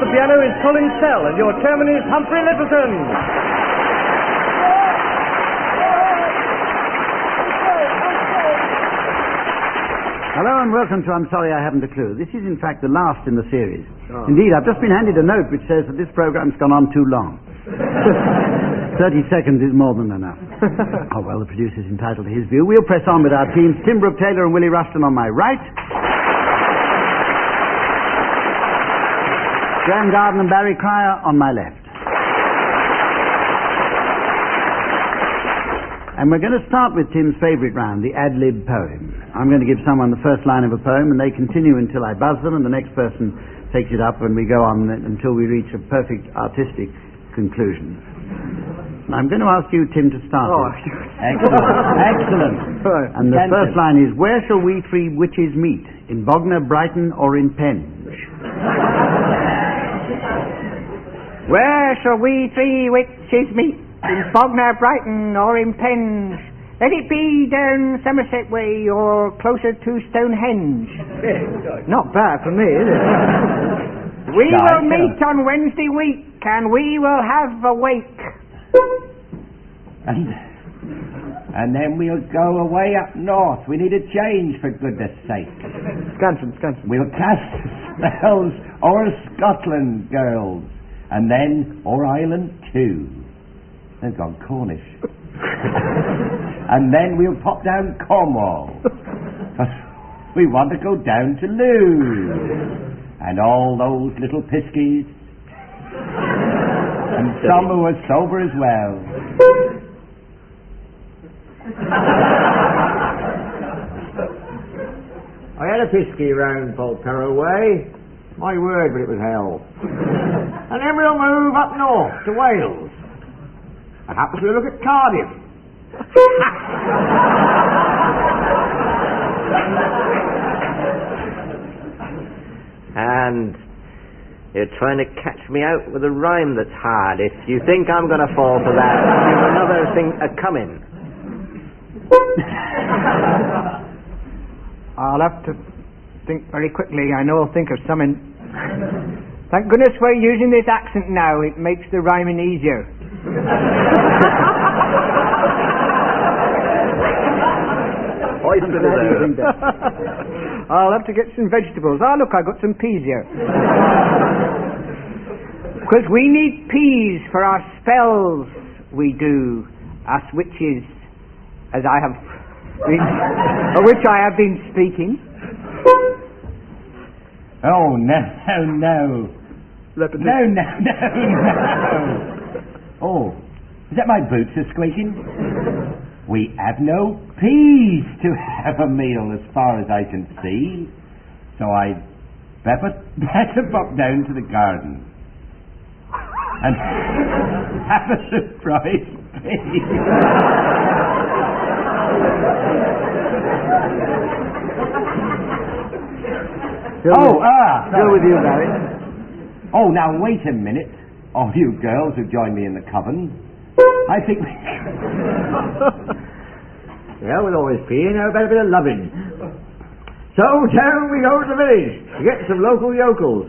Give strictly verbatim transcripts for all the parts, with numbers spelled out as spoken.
the piano is Colin Sell, and your chairman is Humphrey Littleton. Hello and welcome to I'm Sorry I Haven't a Clue. This is in fact the last in the series. Oh. Indeed, I've just been handed a note which says that this program's gone on too long. Thirty seconds is more than enough. Oh well, the producer's entitled to his view. We'll press on with our teams. Tim Brooke Taylor and Willie Rushton on my right. Graham Garden and Barry Cryer on my left. And we're going to start with Tim's favourite round, the ad-lib poem. I'm going to give someone the first line of a poem and they continue until I buzz them, and the next person takes it up and we go on until we reach a perfect artistic conclusion. I'm going to ask you, Tim, to start. Oh, excellent. Excellent. And the first line is, where shall we three witches meet? In Bognor, Brighton or in Penge? Where shall we three witches meet? In Bognor, Brighton or in Penge? Let it be down Somerset Way or closer to Stonehenge. Not bad for me, is it? We will meet on Wednesday week and we will have a wake. And, and then we'll go away up north. We need a change, for goodness sake. Scanton, Scanton. We'll cast spells o'er Scotland, girls, and then o'er Ireland too. They've gone Cornish. And then we'll pop down Cornwall. But we want to go down to Loo. And all those little piskies. And some who are sober as well. I had a pisky round Polperro way. My word, but it was hell. And then we'll move up north to Wales. Perhaps we'll look at Cardiff. And you're trying to catch me out with a rhyme that's hard. If you think I'm going to fall for that, you've another thing a-coming. I'll have to think very quickly. I know I'll think of something. Thank goodness we're using this accent now. It makes the rhyming easier. I'll have to get some vegetables. Ah, look, I got some peas here. Because we need peas for our spells, we do, us witches, as I have been, of which I have been speaking. Oh, no, no, no. No, no, no, no. Oh, is that my boots are squeaking? We have no peas to have a meal as far as I can see. So I'd better, better pop down to the garden and have a surprise pea. Oh, ah! Go with you, Barry. Oh, now wait a minute. All you girls who joined me in the coven. I think we... Yeah, we'll always pee and have a better bit of loving. So down we go to the village to get some local yokels.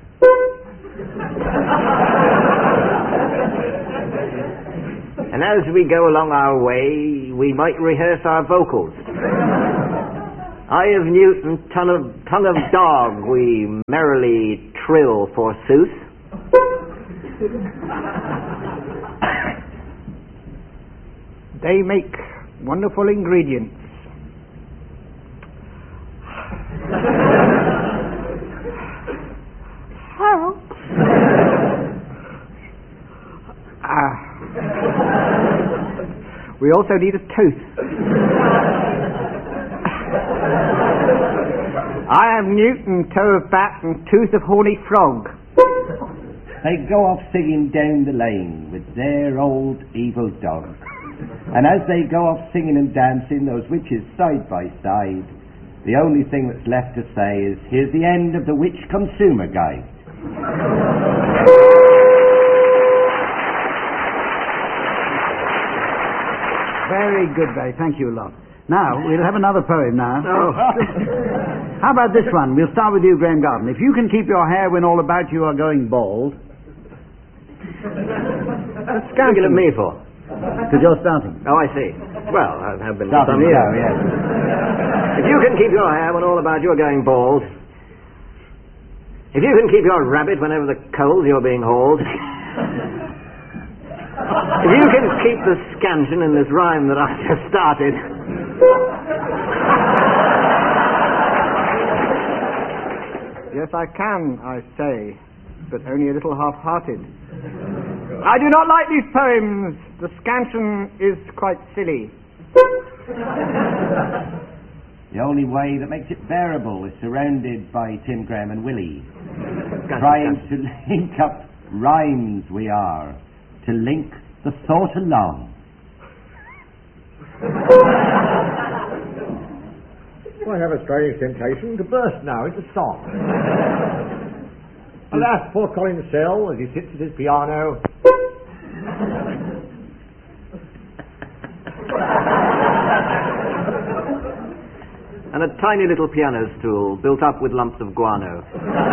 And as we go along our way, we might rehearse our vocals. Eye of newt and tongue of, tongue of dog, we merrily trill forsooth. They make wonderful ingredients. How? Ah. We also need a tooth. I am Newton, toe of bat and tooth of horny frog. They go off singing down the lane with their old evil dog. And as they go off singing and dancing, those witches side by side, the only thing that's left to say is, here's the end of the Witch Consumer Guide. Very good, Barry. Thank you a lot. Now, we'll have another poem now. Oh. How about this one? We'll start with you, Graham Garden. If you can keep your hair when all about you are going bald... What's looking at me for? Because you're starting. Oh, I see. Well, I have been for Starting some to years. go, yes. If you can keep your hair when all about you are going bald, if you can keep your rabbit whenever the coals you're being hauled, if you can keep the scansion in this rhyme that I've just started, Yes, I can, I say, but only a little half-hearted. I do not like these poems. The scansion is quite silly. The only way that makes it bearable is surrounded by Tim, Graham and Willie. Trying to link up rhymes we are, to link the thought along. I have a strange temptation to burst now into song. Alas, poor Colin Sell, as he sits at his piano... and a tiny little piano stool built up with lumps of guano.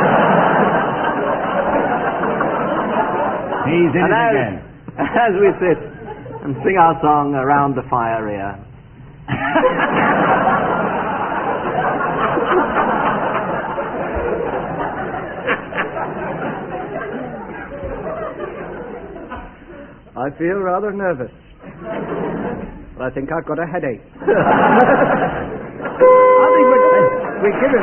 He's in And it as, again. as we sit and sing our song around the fire here, I feel rather nervous. But I think I've got a headache. I think we're, we're given...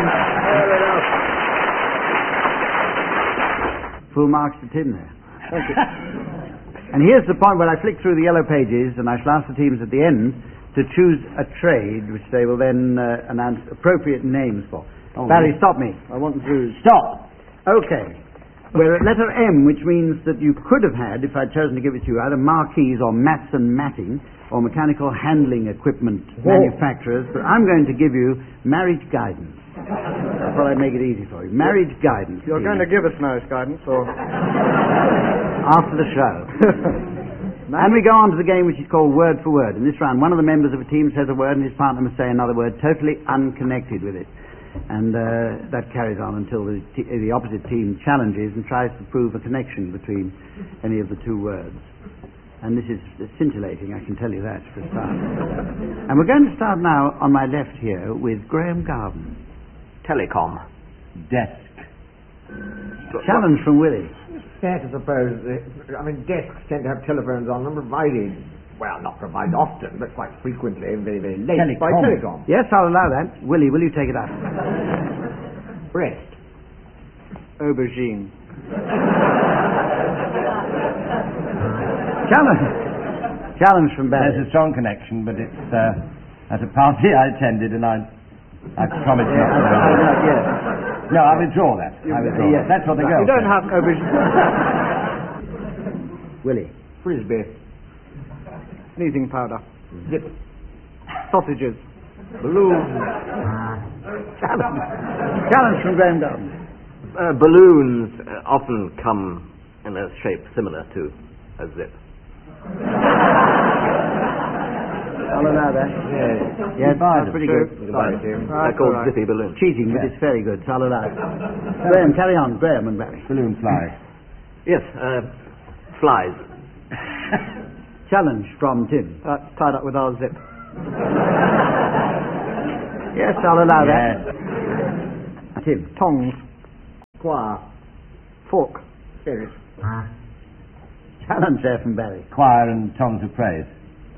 Full marks to Tim there. Thank you. And here's the point where I flick through the yellow pages and I shall ask the teams at the end to choose a trade which they will then uh, announce appropriate names for. Oh, Barry, yes. stop me. I want zoos. Stop! Okay. We're at letter M, which means that you could have had, if I'd chosen to give it to you, either marquees or mats and matting or mechanical handling equipment manufacturers, but I'm going to give you marriage guidance. I thought I'd make it easy for you. Marriage guidance. You're please. going to give us marriage guidance, or... After the show. And we go on to the game which is called Word for Word. In this round, one of the members of a team says a word and his partner must say another word totally unconnected with it. And uh, that carries on until the, t- the opposite team challenges and tries to prove a connection between any of the two words. And this is scintillating, I can tell you that, for a start. And we're going to start now on my left here with Graham Garden. telecom. Desk. Challenge from Willie. Fair to suppose that, I mean, desks tend to have telephones on them provided, well, not provided often, but quite frequently and very, very late by Telecom. telecom. Yes, I'll allow that. Willie, will you take it up? Breast. Aubergine. Challenge. Challenge from Barry. There's a strong connection, but it's uh, at a party I attended and I I promised not to. Not yet. No, I withdraw that. I withdraw yes. that. That's what the girl You don't said. have aubergine. Willie. Frisbee. Sneezing powder. Zip. Sausages. Balloon. Challenge. Challenge from Graham Garden. Uh, balloons uh, often come in a shape similar to a zip. I'll allow that. Yes. Yes, that's pretty good. Sorry, Tim. They're That's called all right. zippy balloons. Cheating, but it's very good, so I'll allow it. Graham, carry on. Graham and Barry. Balloon fly. Yes, uh, flies. Challenge from Tim. That's tied up with our zip. Yes, I'll allow Yes. that. Tim. Tongs. Choir. Fork. Spirit. Challenge there from Barry. Choir and tongues of praise.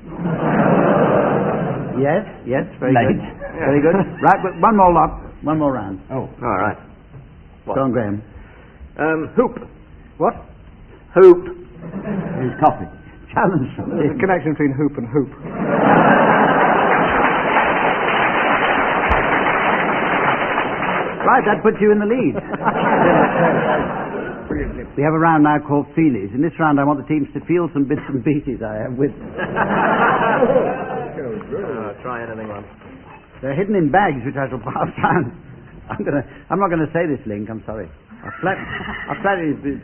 Yes, yes, very Late. good. Very good. Right, but one more lot, one more round. Oh. All right. What? Go on, Graham. Um, hoop. What? Hoop. Here's coffee. Challenge from There's a Tim. connection between hoop and hoop. Right, that puts you in the lead. We have a round now called Feelies. In this round, I want the teams to feel some bits and pieces I have with them. Uh, try anything once. They're hidden in bags, which I shall pass down. I'm gonna. I'm not going to say this link. I'm sorry. I flat. I flat it. The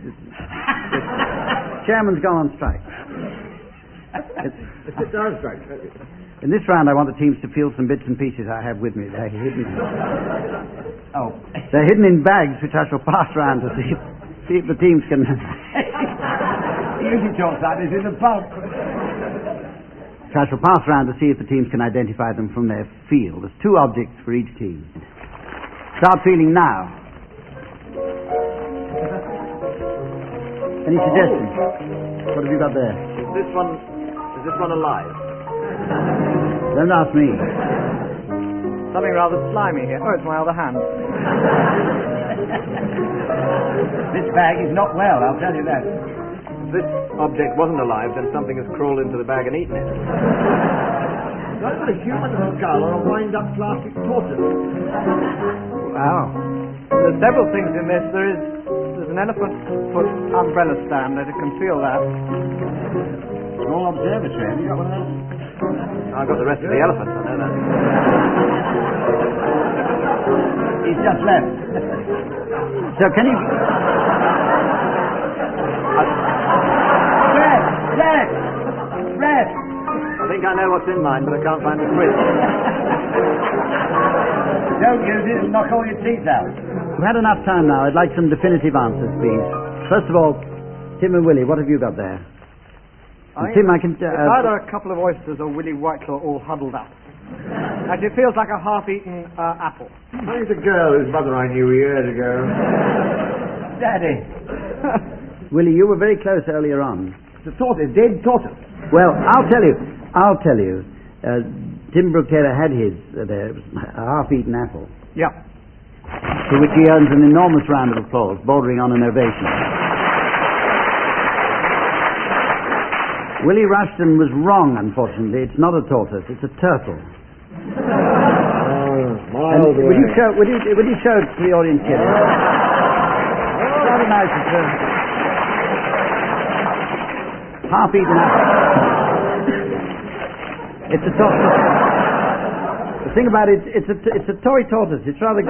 chairman's gone on strike. It's, Sit down, straight. In this round, I want the teams to feel some bits and pieces I have with me. They're hidden. Oh. They're hidden in bags, which I shall pass round to see, see if the teams can... He usually talks like this in the pub. which I shall pass round to see if the teams can identify them from their feel. There's two objects for each team. Start feeling now. Any suggestions? What have you got there? Is this one, is this one alive? Don't ask me. Something rather slimy here. Oh, it's my other hand. This bag is not well, I'll tell you that. If this object wasn't alive, then something has crawled into the bag and eaten it. That's a human skull or a wind-up plastic tortoise. Wow. There's several things in this. There is there's an elephant foot umbrella stand. I can feel that. Small observatory, have you got one of those? I've got the rest of the elephant, I know that. He's just left. So can you... Red! Red! Red! I think I know what's in mine, but I can't find the quiz. Don't use it and knock all your teeth out. We've had enough time now. I'd like some definitive answers, please. First of all, Tim and Willie, what have you got there? I Tim, I can... Uh, it's either a couple of oysters or Willie Whitelaw all huddled up. Actually, it feels like a half-eaten uh, apple. I think the girl whose mother I knew years ago. Daddy. Willie, you were very close earlier on. It's a tortoise, dead tortoise. Well, I'll tell you. I'll tell you. Uh, Tim Brooke Taylor had his uh, there, it was a half-eaten apple, Yeah. for which he earns an enormous round of applause, bordering on an ovation. Willie Rushton was wrong, unfortunately. It's not a tortoise, it's a turtle. Oh, And miles would you show, would you, would you show it to the audience here? It's rather nice. It's a half-eaten apple. It's a tortoise. The thing about it, it's a, it's a toy tortoise. It's rather...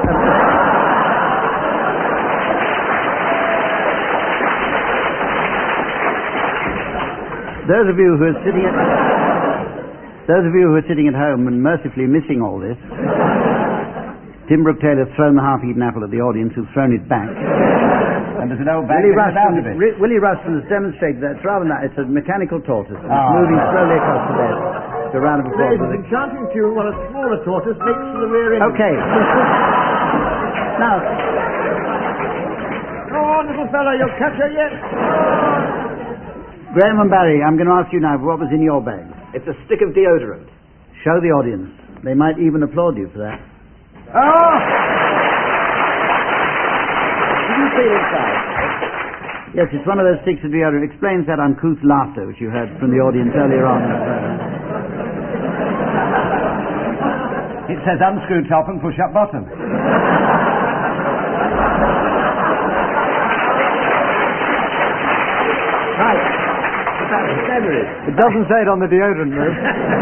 Those of you who are sitting at those of you who are sitting at home and mercifully missing all this, Tim Brooke Taylor's thrown the half-eaten apple at the audience, who've thrown it back. And there's an old bag Willie out Rushton, of it. Ri- Willie Rushton has demonstrated that it's rather nice. It's a mechanical tortoise. And it's Ah. moving slowly across the bed. It's a round of applause. There's an enchanting tune while a smaller tortoise makes for the rear end. Okay. Now, Go on, little fellow, you'll catch her yet. Graham and Barry, I'm going to ask you now what was in your bag. It's a stick of deodorant. Show the audience. They might even applaud you for that. Oh! Did you feel inside? Yes, it's one of those sticks of deodorant. It explains that uncouth laughter which you heard from the audience earlier on. It says unscrew top and push up bottom. Right. It doesn't say it on the deodorant, though.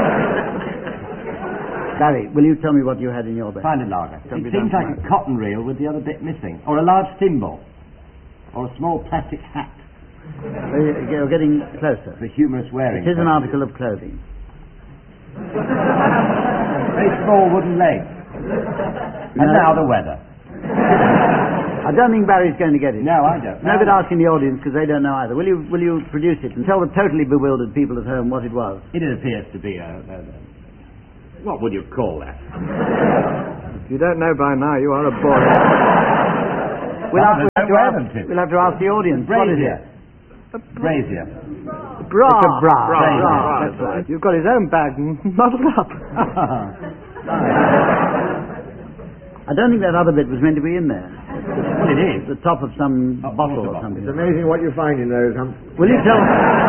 Barry, will you tell me what you had in your bag? Find it, lager. Don't It be seems done like a cotton reel with the other bit missing. Or a large thimble. Or a small plastic hat. Uh, You're getting closer. The humorous wearing. It is an article of clothing. Very small wooden legs. And No. now the weather. I don't think Barry's going to get it. No, I don't. No good asking the audience because they don't know either. Will you will you produce it and tell the totally bewildered people at home what it was? It appears to be a... a, a what would you call that? If you don't know by now, you are a boy. We'll have, we'll have, to, Well, ask, haven't it? we'll have to ask the audience. What is Brazier. it? Brazier. Bra. It's a bra. Bra. Brazier. Bra. That's right. You've got his own bag muddled up. I don't think that other bit was meant to be in there. Well, it is. The top of some Oh, bottle water or bottle. something. It's amazing what you find in those. Hum- Will you tell?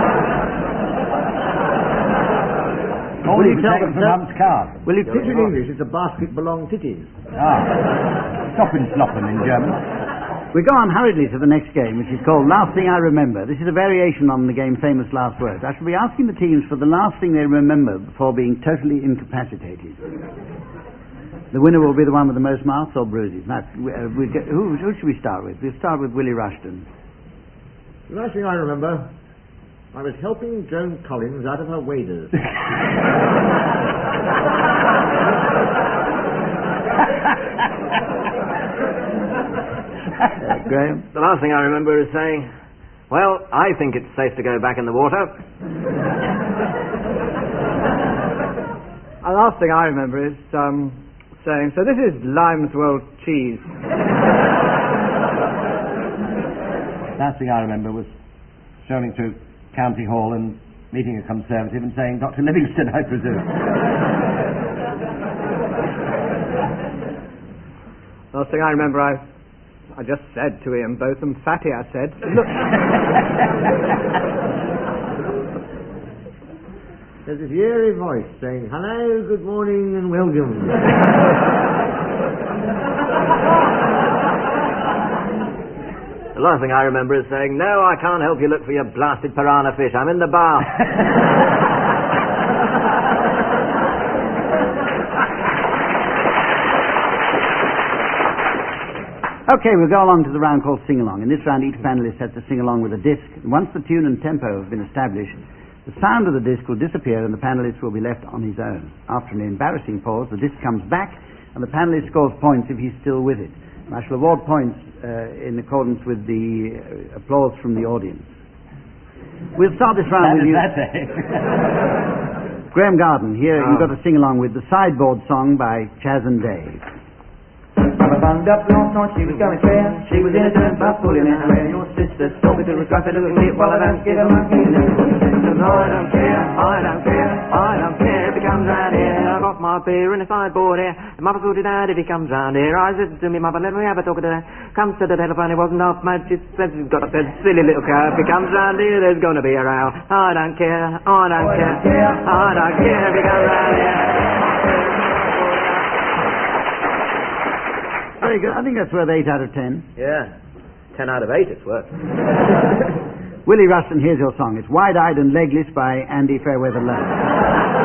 All Will you you tell taken them? from Mum's card. Will you? It's in English, it's a basket belong titties. Ah. Stoppen sloppen in German. We go on hurriedly to the next game, which is called Last Thing I Remember. This is a variation on the game Famous Last Words. I shall be asking the teams for the last thing they remember before being totally incapacitated. The winner will be the one with the most marks or bruises. Now, we, uh, we get, who, who should we start with? We'll start with Willie Rushton. The last thing I remember, I was helping Joan Collins out of her waders. Uh, Graham? The last thing I remember is saying, well, I think it's safe to go back in the water. The last thing I remember is um, saying, so this is Lime's World cheese. Last thing I remember was strolling through County Hall and meeting a Conservative and saying, Doctor Livingston, I presume. Last thing I remember, I I just said to Ian Botham, fatty, I said. Look. There's this eerie voice saying, hello, good morning and welcome. The last thing I remember is saying, no, I can't help you look for your blasted piranha fish. I'm in the bath. Okay, we'll go along to the round called Sing Along. In this round, each panelist has to sing along with a disc. And once the tune and tempo have been established, the sound of the disc will disappear and the panelist will be left on his own. After an embarrassing pause, the disc comes back and the panelist scores points if he's still with it. And I shall award points uh, in accordance with the uh, applause from the audience. We'll start this round with you. Graham Garden, here Oh. you've got to sing along with the Sideboard Song by Chaz and Dave. Bunged up last night, she was going fair. She was in a turn, but pulling her hair. Your sister told me to regret it, look at it, well I don't give a monkey. I don't care, I don't care, I don't care if he comes round here. I got my beer in the sideboard here. And Mother sorted out if he comes round here. I said to me, Mother, let me have a talk to that. Comes to the telephone, it wasn't half much. It's he's got a silly little cow. If he comes round here, there's going to be a row. I don't care, I don't care, I don't care if he comes round here. Very good. I think that's worth eight out of ten. Yeah, ten out of eight it's worth. Willie Ruston, here's your song. It's Wide-Eyed and Legless by Andy Fairweather Lowe.